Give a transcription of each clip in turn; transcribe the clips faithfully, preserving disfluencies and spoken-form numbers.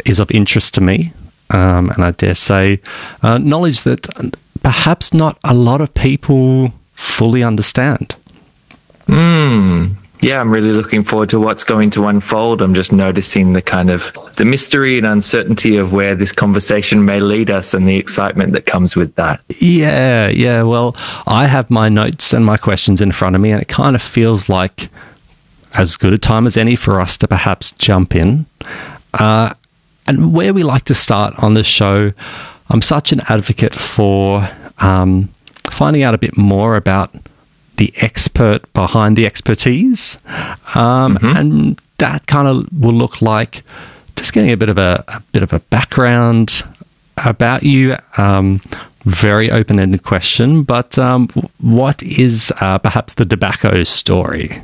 is of interest to me, um, and I dare say uh, knowledge that perhaps not a lot of people fully understand. Mm. Yeah, I'm really looking forward to what's going to unfold. I'm just noticing the kind of the mystery and uncertainty of where this conversation may lead us and the excitement that comes with that. Yeah, yeah. Well, I have my notes and my questions in front of me, and it kind of feels like as good a time as any for us to perhaps jump in. Uh, and where we like to start on this show, I'm such an advocate for um, finding out a bit more about the expert behind the expertise. Um, mm-hmm. And that kind of will look like just getting a bit of a, a bit of a background about you. Um, very open-ended question, but um, what is uh, perhaps the Debacco story?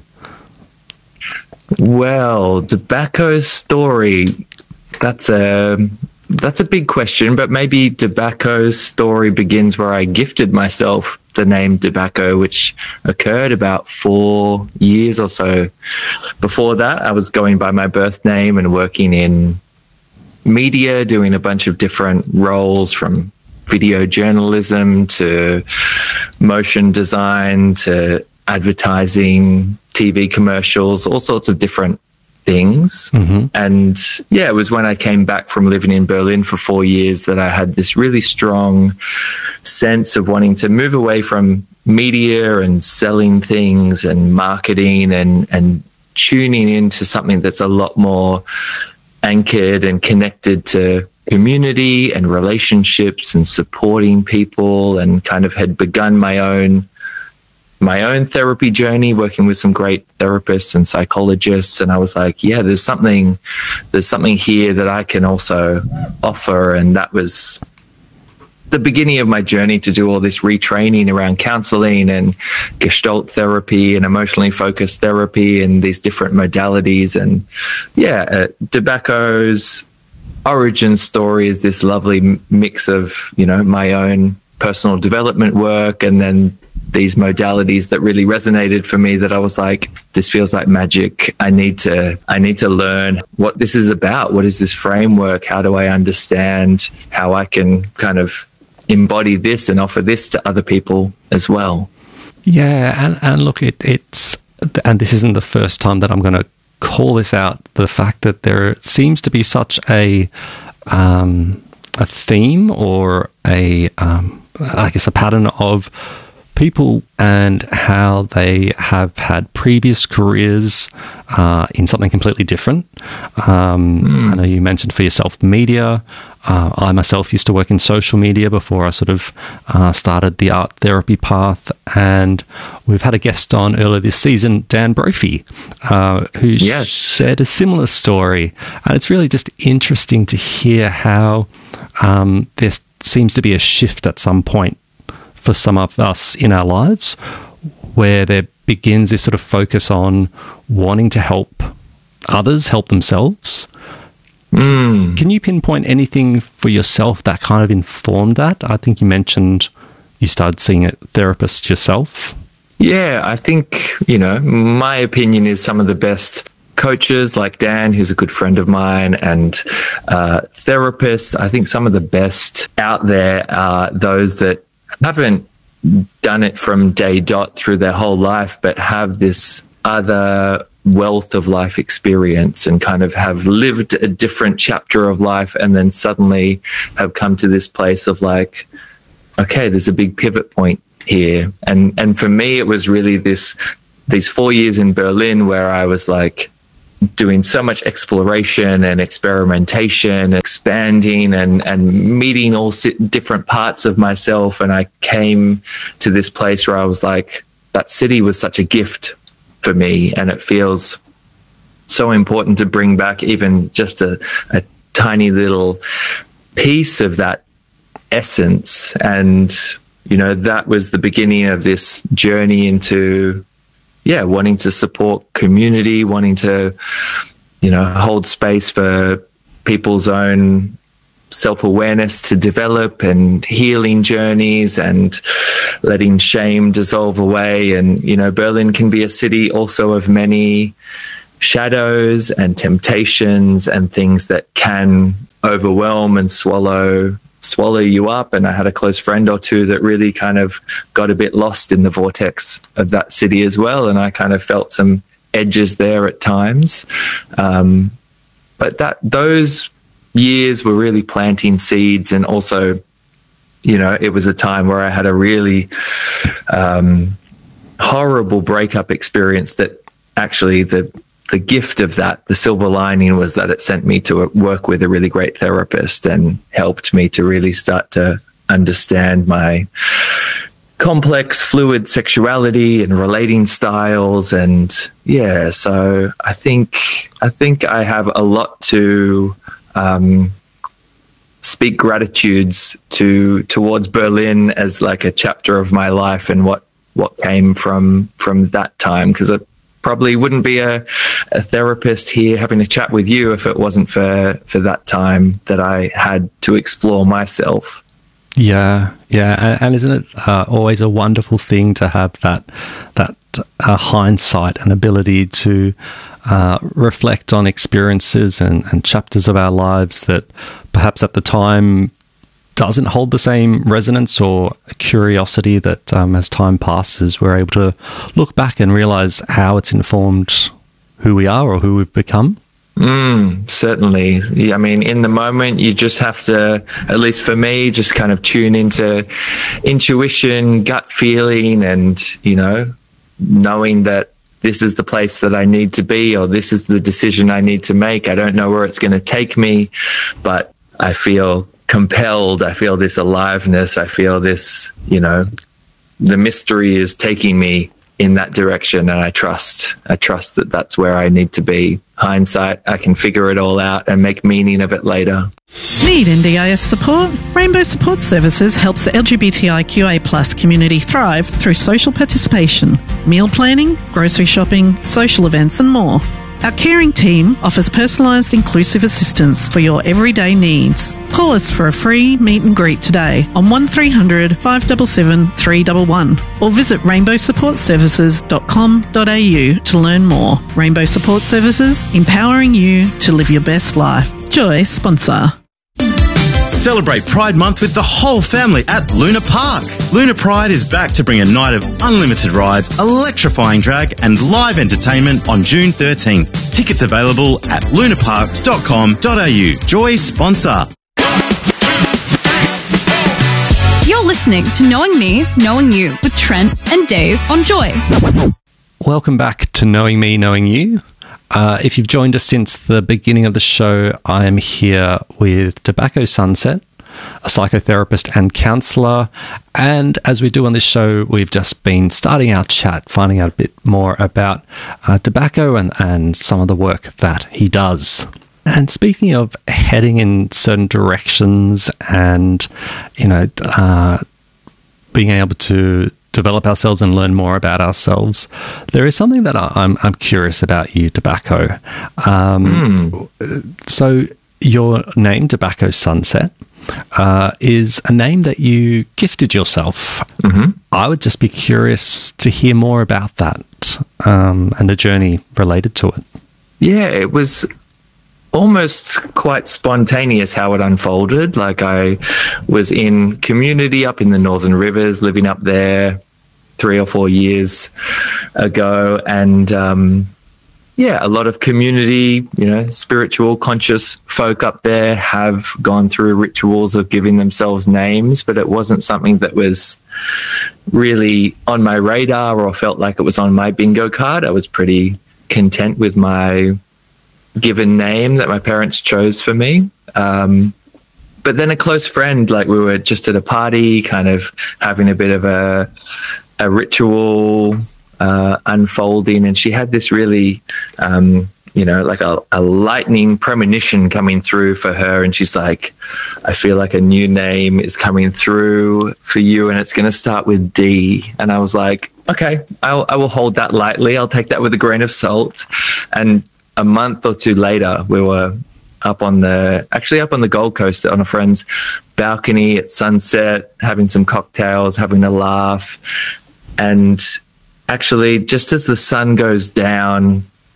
Well, Debacco's story, that's a that's a big question, but maybe Debacco's story begins where I gifted myself the name Debacco, which occurred about four years or so. Before that, I was going by my birth name and working in media, doing a bunch of different roles, from video journalism to motion design to advertising, T V commercials, all sorts of different things. Mm-hmm. And yeah, it was when I came back from living in Berlin for four years that I had this really strong sense of wanting to move away from media and selling things and marketing and, and tuning into something that's a lot more anchored and connected to community and relationships and supporting people, and kind of had begun my own my own therapy journey, working with some great therapists and psychologists. And I was like, yeah, there's something, there's something here that I can also offer. And that was the beginning of my journey to do all this retraining around counseling and Gestalt therapy and emotionally focused therapy and these different modalities. And yeah, uh, Debacco's origin story is this lovely mix of, you know, my own personal development work and then these modalities that really resonated for me, that I was like, this feels like magic. I need to, I need to learn what this is about. What is this framework? How do I understand how I can kind of embody this and offer this to other people as well? Yeah. And, and look, it, it's, and this isn't the first time that I'm going to call this out, the fact that there seems to be such a, um, a theme or a, um, I guess a pattern of people and how they have had previous careers uh, in something completely different. Um, mm. I know you mentioned for yourself media. Uh, I myself used to work in social media before I sort of uh, started the art therapy path. And we've had a guest on earlier this season, Dan Brophy, uh, who yes. shared a similar story. And it's really just interesting to hear how um, there seems to be a shift at some point for some of us in our lives, where there begins this sort of focus on wanting to help others help themselves. Mm. Can you pinpoint anything for yourself that kind of informed that? I think you mentioned you started seeing a therapist yourself. Yeah, I think, you know, my opinion is some of the best coaches like Dan, who's a good friend of mine, and uh, therapists, I think some of the best out there are those that haven't done it from day dot through their whole life, but have this other wealth of life experience and kind of have lived a different chapter of life, and then suddenly have come to this place of like, okay, there's a big pivot point here. And and for me, it was really this these four years in Berlin where I was like doing so much exploration and experimentation, expanding and, and meeting all different parts of myself. And I came to this place where I was like, that city was such a gift for me. And it feels so important to bring back even just a, a tiny little piece of that essence. And, you know, that was the beginning of this journey into yeah, wanting to support community, wanting to, you know, hold space for people's own self-awareness to develop and healing journeys and letting shame dissolve away. And, you know, Berlin can be a city also of many shadows and temptations and things that can overwhelm and swallow swallow you up. And I had a close friend or two that really kind of got a bit lost in the vortex of that city as well. And I kind of felt some edges there at times. Um, but that those years were really planting seeds. And also, you know, it was a time where I had a really um, horrible breakup experience that actually the the gift of that, the silver lining, was that it sent me to work with a really great therapist and helped me to really start to understand my complex, fluid sexuality and relating styles. And yeah, so I think, I think I have a lot to um, speak gratitudes to towards Berlin as like a chapter of my life and what, what came from, from that time. Because it probably wouldn't be a, a therapist here having a chat with you if it wasn't for, for that time that I had to explore myself. Yeah, yeah, and, and isn't it uh, always a wonderful thing to have that that uh, hindsight and ability to uh, reflect on experiences and, and chapters of our lives that perhaps at the time doesn't hold the same resonance or curiosity that um, as time passes, we're able to look back and realize how it's informed who we are or who we've become? Mm, certainly. Yeah, I mean, in the moment, you just have to, at least for me, just kind of tune into intuition, gut feeling, and, you know, knowing that this is the place that I need to be, or this is the decision I need to make. I don't know where it's going to take me, but I feel compelled. I feel this aliveness. I feel this, you know, the mystery is taking me in that direction, and I trust, I trust that that's where I need to be. Hindsight, I can figure it all out and make meaning of it later. Need N D I S support? Rainbow Support Services helps the L G B T I Q A plus community thrive through social participation, meal planning, grocery shopping, social events and more. Our caring team offers personalised inclusive assistance for your everyday needs. Call us for a free meet and greet today on one three hundred, five seven seven, three one one or visit rainbow support services dot com dot a u to learn more. Rainbow Support Services, empowering you to live your best life. Joy sponsor. Celebrate Pride Month with the whole family at Luna Park. Luna Pride is back to bring a night of unlimited rides, electrifying drag and live entertainment on June thirteenth. Tickets available at luna park dot com dot a u. Joy sponsor. You're listening to Knowing Me, Knowing You with Trent and Dave on Joy. Welcome back to Knowing Me, Knowing You. Uh, if you've joined us since the beginning of the show, I am here with Tobacco Sunset, a psychotherapist and counsellor. And as we do on this show, we've just been starting our chat, finding out a bit more about uh, Tobacco and, and some of the work that he does. And speaking of heading in certain directions and, you know, uh, being able to develop ourselves and learn more about ourselves, there is something that I'm I'm curious about you, Tobacco. Um, mm. So your name, Tobacco Sunset, uh, is a name that you gifted yourself. Mm-hmm. I would just be curious to hear more about that um, and the journey related to it. Yeah, it was almost quite spontaneous how it unfolded. Like, I was in community up in the Northern Rivers, living up there three or four years ago. And um, yeah, a lot of community, you know, spiritual, conscious folk up there have gone through rituals of giving themselves names, but it wasn't something that was really on my radar or felt like it was on my bingo card. I was pretty content with my given name that my parents chose for me. Um, but then a close friend, like, we were just at a party, kind of having a bit of a, a ritual uh, unfolding. And she had this really, um, you know, like a, a lightning premonition coming through for her. And she's like, I feel like a new name is coming through for you, and it's going to start with D. And I was like, okay, I'll, I will hold that lightly. I'll take that with a grain of salt. And a month or two later, we were up on the, actually up on the Gold Coast on a friend's balcony at sunset, having some cocktails, having a laugh. And actually, just as the sun goes down,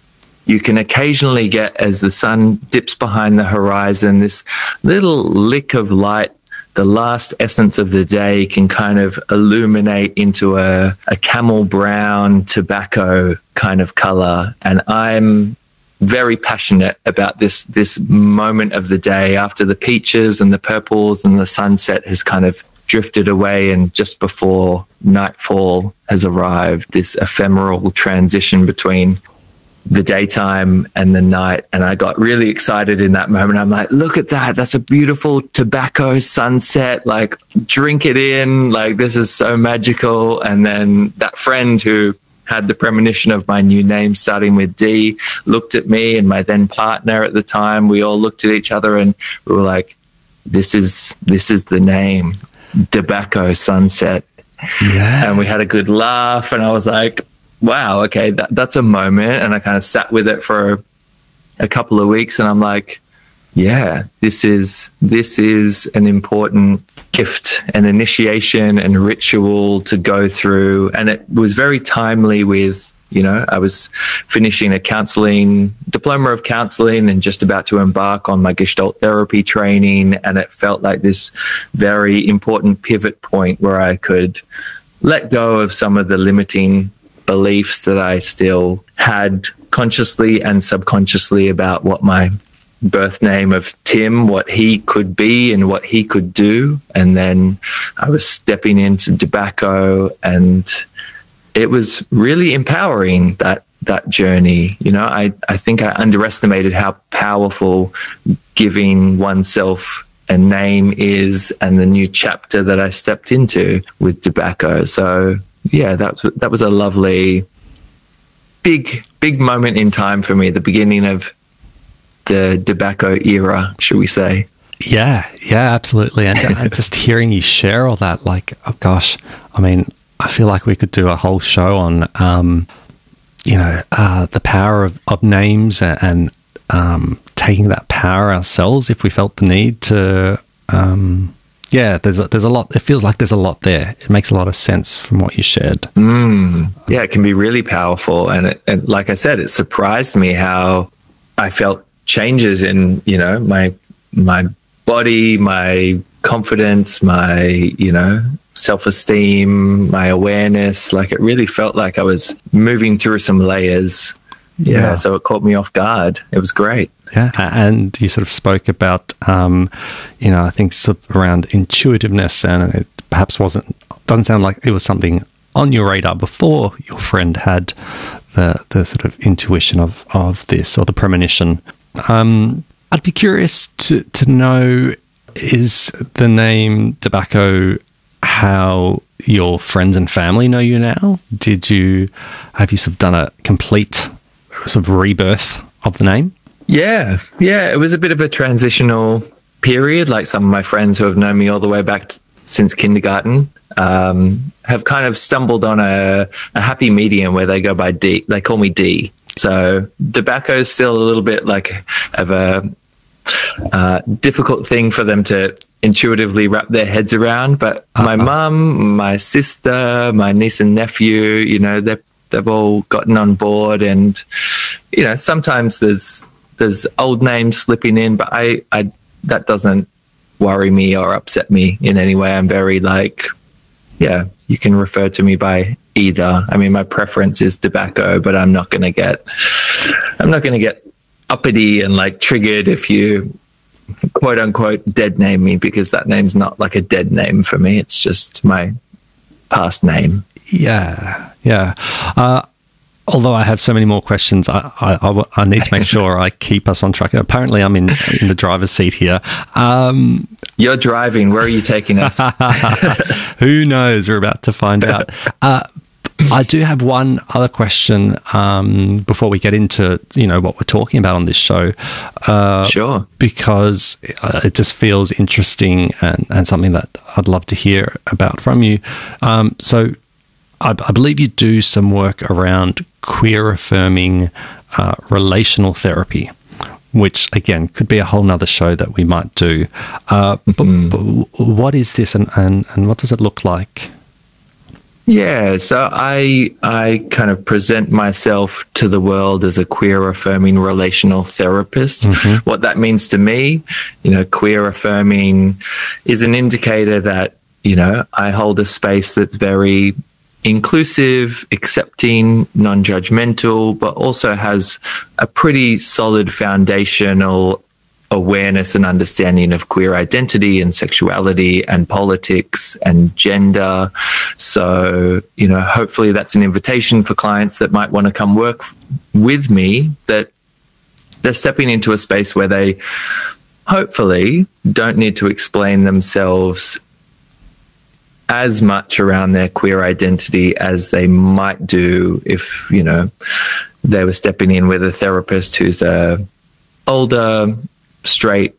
you can occasionally get, as the sun dips behind the horizon, this little lick of light. The last essence of the day can kind of illuminate into a, a camel brown tobacco kind of color. And I'm very passionate about this, this moment of the day after the peaches and the purples and the sunset has kind of drifted away, and just before nightfall has arrived, this ephemeral transition between the daytime and the night. And I got really excited in that moment. I'm like, look at that. That's a beautiful tobacco sunset. Like, drink it in. Like, this is so magical. And then that friend who had the premonition of my new name starting with D looked at me and my then partner at the time. We all looked at each other and we were like, this is, this is the name, Tobacco Sunset. Yeah. And we had a good laugh, and I was like, wow, okay, that, that's a moment. And I kind of sat with it for a couple of weeks, and I'm like, yeah, this is this is an important gift, an initiation and ritual to go through. And it was very timely with, you know, I was finishing a counseling, diploma of counseling, and just about to embark on my Gestalt therapy training. And it felt like this very important pivot point where I could let go of some of the limiting beliefs that I still had consciously and subconsciously about what my birth name of Tim, what he could be and what he could do. And then I was stepping into tobacco, and it was really empowering, that that journey. You know, I, I think I underestimated how powerful giving oneself a name is, and the new chapter that I stepped into with tobacco. So yeah, that was, that was a lovely, big, big moment in time for me, the beginning of the tobacco era, should we say. Yeah, yeah, absolutely. And, and just hearing you share all that, like, oh gosh, I mean, I feel like we could do a whole show on, um, you know, uh, the power of, of names and, and um, taking that power ourselves if we felt the need to, um, yeah, there's a, there's a lot. It feels like there's a lot there. It makes a lot of sense from what you shared. Mm, yeah, it can be really powerful. And, it, and like I said, it surprised me how I felt changes in, you know, my my body, my confidence, my, you know, self-esteem, my awareness. Like, it really felt like I was moving through some layers. Yeah, yeah. So it caught me off guard. It was great. Yeah. And you sort of spoke about, um, you know, I think sort of around intuitiveness, and it perhaps wasn't, doesn't sound like it was something on your radar before your friend had the the sort of intuition of, of this, or the premonition. Um, I'd be curious to, to know, is the name Tobacco how your friends and family know you now? Did you, have you sort of done a complete sort of rebirth of the name? Yeah, yeah, it was a bit of a transitional period. Like, some of my friends who have known me all the way back t- since kindergarten um, have kind of stumbled on a, a happy medium where they go by D. They call me D. So tobacco is still a little bit like of a uh, difficult thing for them to intuitively wrap their heads around. But uh-huh. my mum, my sister, my niece and nephew, you know, they've they've all gotten on board. And, you know, sometimes there's there's old names slipping in, but I, I that doesn't worry me or upset me in any way. I'm very like, yeah, you can refer to me by either. I mean, my preference is tobacco, but I'm not going to get, I'm not going to get uppity and like triggered if you quote unquote dead name me, because that name's not like a dead name for me. It's just my past name. Yeah. Yeah. Uh, although I have so many more questions, I, I, I need to make sure I keep us on track. Apparently I'm in, in the driver's seat here. Um, You're driving. Where are you taking us? Who knows? We're about to find out. Uh, I do have one other question um, before we get into, you know, what we're talking about on this show. Uh, sure. Because uh, it just feels interesting and, and something that I'd love to hear about from you. Um, so I, I believe you do some work around queer affirming uh, relational therapy, which, again, could be a whole nother show that we might do. Uh, mm-hmm. but, but what is this, and, and, and what does it look like? Yeah, so I I kind of present myself to the world as a queer affirming relational therapist. Mm-hmm. What that means to me, you know, queer affirming is an indicator that, you know, I hold a space that's very inclusive, accepting, non-judgmental, but also has a pretty solid foundational awareness and understanding of queer identity and sexuality and politics and gender. So, you know, hopefully that's an invitation for clients that might want to come work f- with me, that they're stepping into a space where they hopefully don't need to explain themselves as much around their queer identity as they might do if, you know, they were stepping in with a therapist who's a older, straight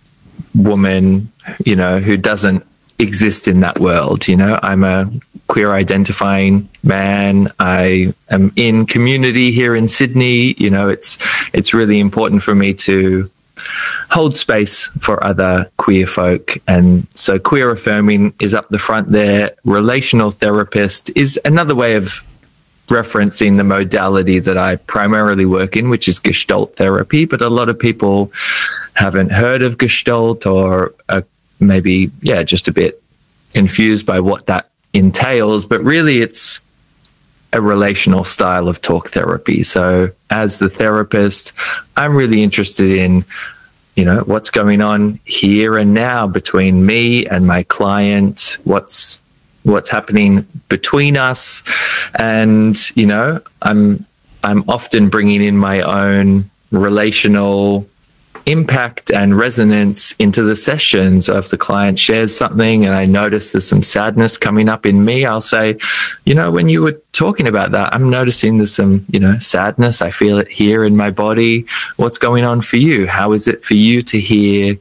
woman, you know, who doesn't exist in that world. You know, I'm a queer identifying man. I am in community here in Sydney. You know, it's it's really important for me to hold space for other queer folk. And so queer affirming is up the front there. Relational therapist is another way of referencing the modality that I primarily work in, which is Gestalt therapy. But a lot of people haven't heard of Gestalt, or are maybe, yeah, just a bit confused by what that entails. But really, it's a relational style of talk therapy. So as the therapist, I'm really interested in, you know, what's going on here and now between me and my client, what's what's happening between us. And, you know, I'm I'm often bringing in my own relational impact and resonance into the sessions. So if the client shares something and I notice there's some sadness coming up in me, I'll say, you know, when you were talking about that, I'm noticing there's some, you know, sadness. I feel it here in my body. What's going on for you? How is it for you to hear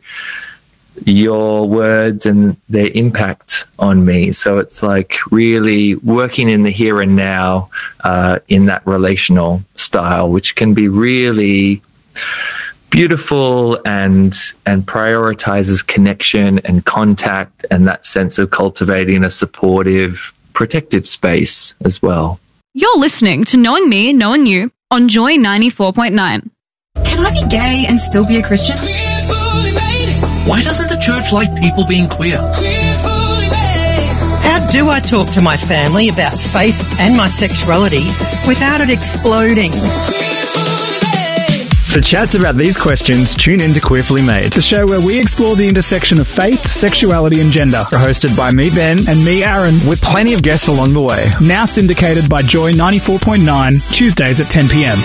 your words and their impact on me? So it's like really working in the here and now uh, in that relational style, which can be really beautiful and and prioritizes connection and contact and that sense of cultivating a supportive, protective space as well. You're listening to Knowing Me, Knowing You on Joy ninety-four point nine. Can I be gay and still be a Christian? Why doesn't the church like people being queer? How do I talk to my family about faith and my sexuality without it exploding? For chats about these questions, tune in to Queerfully Made, the show where we explore the intersection of faith, sexuality and gender. Hosted by me, Ben, and me, Aaron, with plenty of guests along the way. Now syndicated by Joy ninety-four point nine, Tuesdays at ten p.m.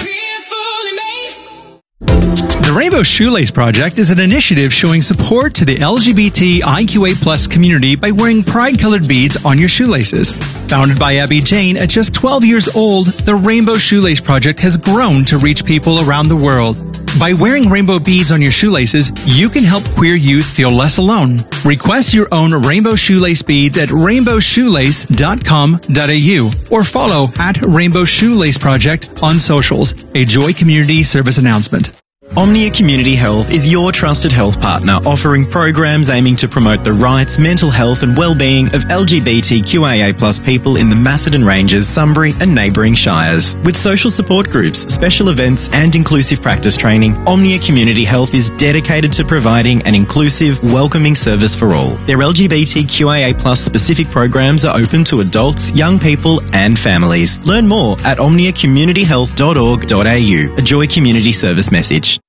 The Rainbow Shoelace Project is an initiative showing support to the L G B T I Q A plus community by wearing pride-colored beads on your shoelaces. Founded by Abby Jane at just twelve years old, the Rainbow Shoelace Project has grown to reach people around the world. By wearing rainbow beads on your shoelaces, you can help queer youth feel less alone. Request your own rainbow shoelace beads at rainbow shoelace dot com dot a u or follow at Rainbow Shoelace Project on socials, a Joy Community Service announcement. Omnia Community Health is your trusted health partner, offering programs aiming to promote the rights, mental health and well-being of L G B T Q I A plus people in the Macedon Ranges, Sunbury and neighbouring shires. With social support groups, special events and inclusive practice training, Omnia Community Health is dedicated to providing an inclusive, welcoming service for all. Their L G B T Q I A plus specific programs are open to adults, young people and families. Learn more at omnia community health dot org dot a u, a Joy Community Service message.